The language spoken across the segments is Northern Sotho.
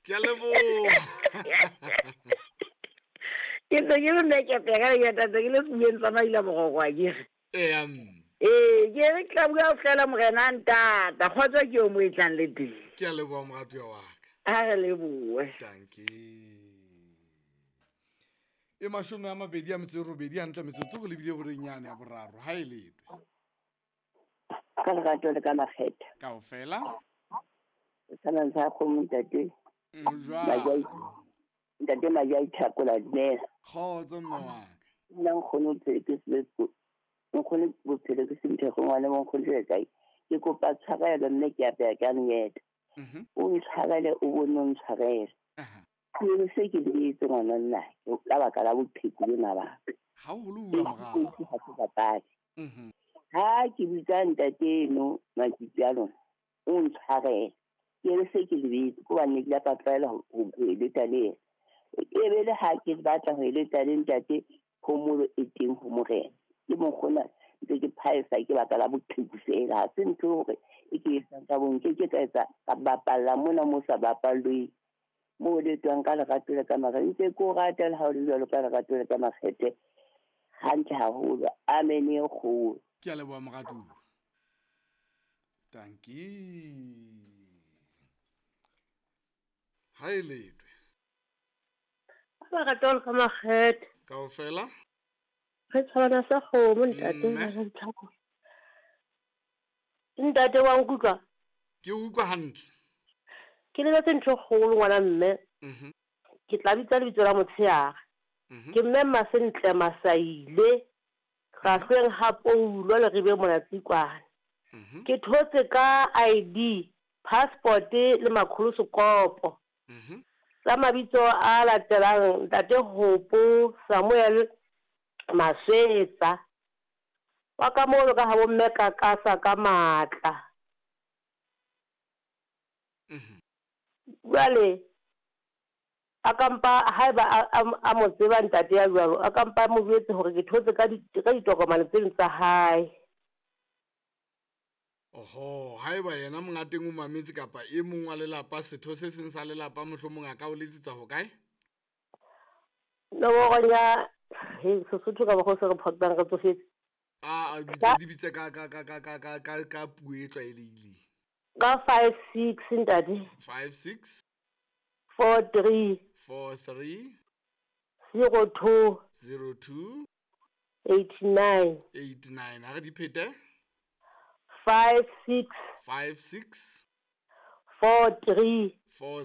Ke a leboga. Ke tlo ke nna ke pega ya tata ke le tseng tsa maila mogogwa ke. Ke re tla bua fela mogena ntata kgotsa ke o mo etlang le teng. Ke a leboga moratuwa wa ka. A re leboe. Danke. E 28 hantle metsotso go lebile borenyane ya boraro ha e letwe. Ka lerato le ka makgetha. Kaofela. Sana sa kgomo ntate. Jwalo. Ntate Majai Thakola Dinela. Kgotso mme wa ka. Nna nkgono tsele ke sebetso. Nkgono bophelo ke se ntho ngwana mo nkgono le kae. Ke kopa tshwarelo mme ke apea ka nnete. O ntshwarele o bone o ntshwarele. Ke se ke ditse ngwana nna. O la baka la bophelo le mabapi. Ha o lo bua morao. Ha se papadi. Ha ke bitsa ntate no matitsi a lona. O ntshwarele. Ke re se ke ditse ko ba ne ke la patlela ho eletsa le e be le ha ke batla ho eletsa le ntate phomolo e teng ho morena ke mongkgona ntse ke phaesa ke baka la boqhekufela ha se ntho hore e ke etsa ka bonke ke ka etsa ka bapalla mona mo sa bapallwe mo le tswang ka lerato le ka mara ntse ko rata le ha o le jwalo ka lerato le ka makgethe hantle haholo amen e kgolo ke a leboha moratuwa danki ha e letwe ba ka tol ka makgethe kaofela re tswana sa kgomo ntate ba re tlhako ntate wa nkutlwa ke utlwa hantle ke le tse ntho kgolo ngwana mme ke tla bitsa lebitso la motsheare ke mme Masentle Masaile ga hlweng hapoulo le re be monatsikwana ke thotse ka ID passport le makholo sekopo la mabitso a latelang ntate Hopo Samuel Maswetsa wa ka mo ka habo mme ka kasa ka matla jwale a kampa haeba a mo tseba ntate ya jwalo a kampa mo buetse hore ke thotse ka ditokomane tse tsa hae. Oho haeba yena mongateng o mametse kapa e mong wa lelapa setho se seng sa lelapa mohlomong a ka o letsetsa ho kae no gonya he Sesotho ka go se re photang re tsofetse di bitse ka puo e tlwaelehileng ka 56 ntate 56 43 02 89 ha re di phete 56 43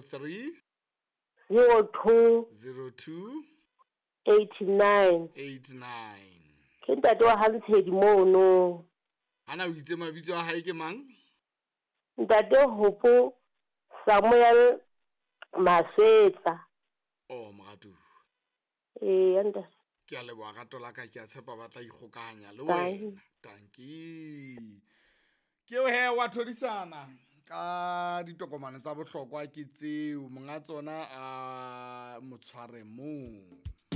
02 89 ke ntate wa Hantshedi mono ana o itse mabitso a hae ke mang ntate Hopo Samuel Maswetsa moratu anda ke a leboha gato la ka ke a tshepa ba tla ikgokahanya le wena danki ke o he wa thodisana ka ditokomane tsa bohlokwa ke tseo monga tsona a motshware mo